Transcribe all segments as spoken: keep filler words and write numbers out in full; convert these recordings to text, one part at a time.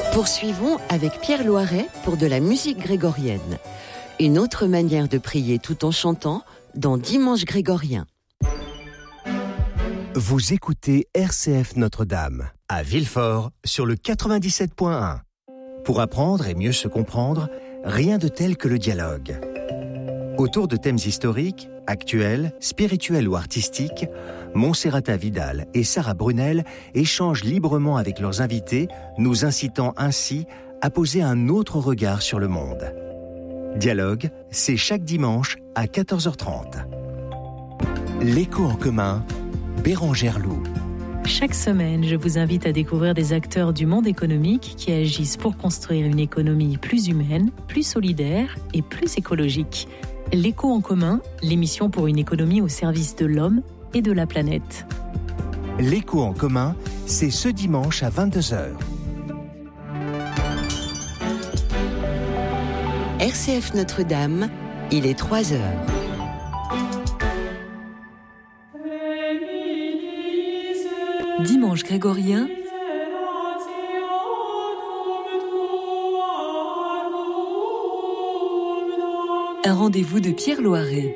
Poursuivons avec Pierre Loiret pour de la musique grégorienne. Une autre manière de prier tout en chantant dans Dimanche grégorien. Vous écoutez R C F Notre-Dame, à Villefort, sur le quatre-vingt-dix-sept point un. Pour apprendre et mieux se comprendre, rien de tel que le dialogue. Autour de thèmes historiques, actuels, spirituels ou artistiques, Monserrata Vidal et Sarah Brunel échangent librement avec leurs invités, nous incitant ainsi à poser un autre regard sur le monde. Dialogue, c'est chaque dimanche à quatorze heures trente. L'écho en commun, Bérangère Loup. Chaque semaine, je vous invite à découvrir des acteurs du monde économique qui agissent pour construire une économie plus humaine, plus solidaire et plus écologique. L'écho en commun, l'émission pour une économie au service de l'homme et de la planète. L'écho en commun, c'est ce dimanche à vingt-deux heures. R C F Notre-Dame, il est trois heures. Dimanche grégorien, un rendez-vous de Pierre Loiret.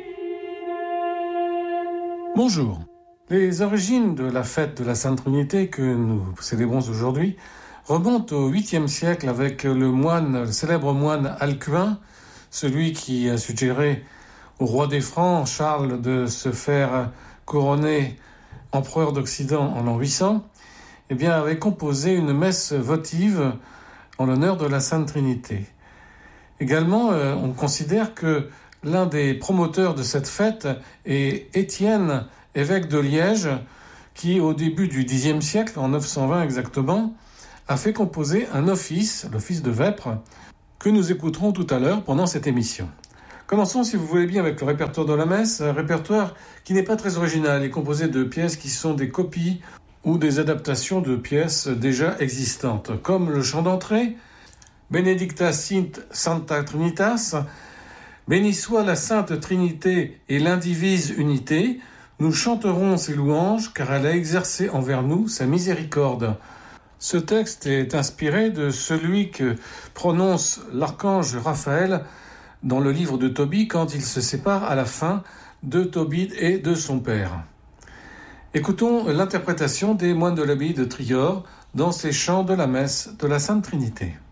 Bonjour. Les origines de la fête de la Sainte Trinité que nous célébrons aujourd'hui remontent au huitième siècle avec le moine, le célèbre moine Alcuin, celui qui a suggéré au roi des Francs, Charles, de se faire couronner empereur d'Occident en l'an huit cents, eh bien, avait composé une messe votive en l'honneur de la Sainte Trinité. Également, euh, on considère que l'un des promoteurs de cette fête est Étienne, évêque de Liège, qui, au début du dixième siècle, en neuf cent vingt exactement, a fait composer un office, l'office de vêpres, que nous écouterons tout à l'heure pendant cette émission. Commençons, si vous voulez bien, avec le répertoire de la messe, un répertoire qui n'est pas très original, est composé de pièces qui sont des copies ou des adaptations de pièces déjà existantes, comme le chant d'entrée, Benedicta sint Sancta Trinitas, béni soit la Sainte Trinité et l'indivise unité, nous chanterons ses louanges car elle a exercé envers nous sa miséricorde. Ce texte est inspiré de celui que prononce l'archange Raphaël dans le livre de Tobie quand il se sépare à la fin de Tobie et de son père. Écoutons l'interprétation des moines de l'abbaye de Trior dans ces chants de la messe de la Sainte Trinité.